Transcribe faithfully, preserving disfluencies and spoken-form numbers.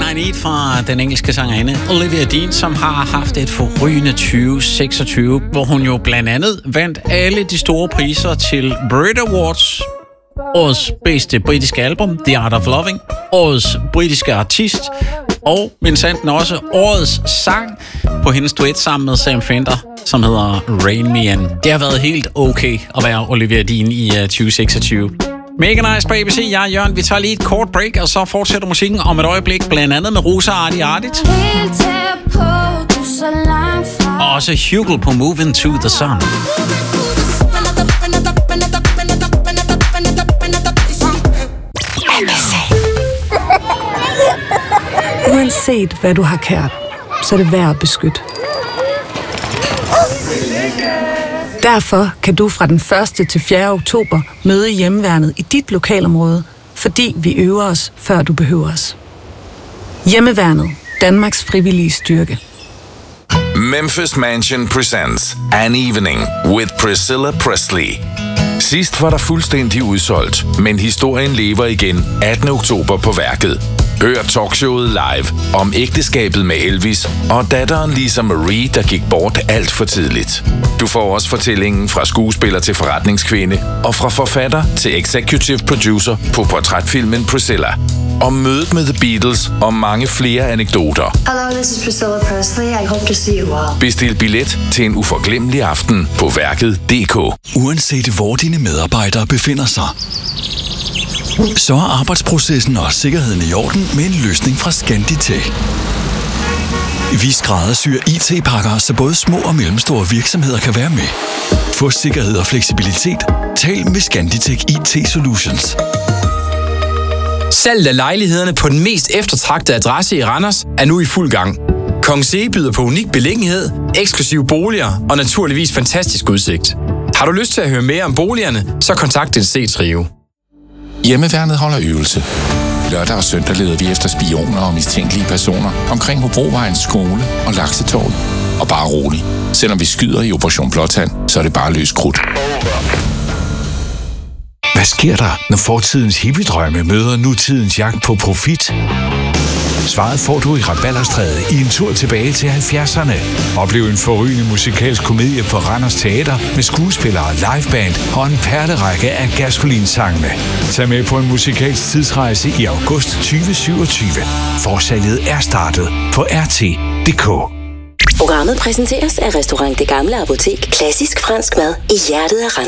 I Need fra den engelske sangerinde Olivia Dean, som har haft et forrygende tyve seksogtyve, hvor hun jo blandt andet vandt alle de store priser til Brit Awards. Årets bedste britiske album, The Art of Loving. Årets britiske artist. Og mindsanden også årets sang på hendes duet sammen med Sam Fender, som hedder Rain Me In. Det har været helt okay at være Olivia Dean i uh, tyve seksogtyve. Mega nice på A B C. Jeg er Jørgen. Vi tager lige et kort break, og så fortsætter musikken om et øjeblik, blandt andet med Rosa Arti Artit. Og også Hugo på Moving to the Sun. Uanset hvad du har kært, så er det værd at beskytte. Derfor kan du fra den første til fjerde oktober møde Hjemmeværnet i dit lokalområde, fordi vi øver os, før du behøver os. Hjemmeværnet. Danmarks frivillige styrke. Memphis Mansion presents An Evening with Priscilla Presley. Sidst var der fuldstændig udsolgt, men historien lever igen attende oktober på Værket. Hør talkshowet live om ægteskabet med Elvis og datteren Lisa Marie, der gik bort alt for tidligt. Du får også fortællingen fra skuespiller til forretningskvinde og fra forfatter til executive producer på portrætfilmen Priscilla. Om mødet med The Beatles og mange flere anekdoter. Hello, this is Priscilla Presley. I hope to see you all. Bestil billet til en uforglemmelig aften på værket punktum d k. Uanset hvor dine medarbejdere befinder sig, så er arbejdsprocessen og sikkerheden i orden med en løsning fra Scanditech. Vi skræddersyr I T-pakker, så både små og mellemstore virksomheder kan være med. Få sikkerhed og fleksibilitet. Tal med Scanditech I T Solutions. Salget af lejlighederne på den mest eftertragtede adresse i Randers er nu i fuld gang. Kongens byder på unik beliggenhed, eksklusive boliger og naturligvis fantastisk udsigt. Har du lyst til at høre mere om boligerne, så kontakt et C-Trio. Hjemmeværnet holder øvelse. Lørdag og søndag leder vi efter spioner og mistænkelige personer omkring Hobrovejens skole og Laksetorvet. Og bare rolig. Selvom vi skyder i Operation Blåtand, så er det bare løs krudt. Hvad sker der, når fortidens hippiedrømme møder nutidens jagt på profit? Svaret får du i Rabalderstræde i en tur tilbage til halvfjerdserne. Oplev en forrygende musikalsk komedie på Randers Teater med skuespillere, liveband og en perlerække af Gasolin-sangene. Tag med på en musikalsk tidsrejse i august tyve syvogtyve. Forsalget er startet på R T punktum d k. Programmet præsenteres af Restaurant Det Gamle Apotek. Klassisk fransk mad i hjertet af Randers.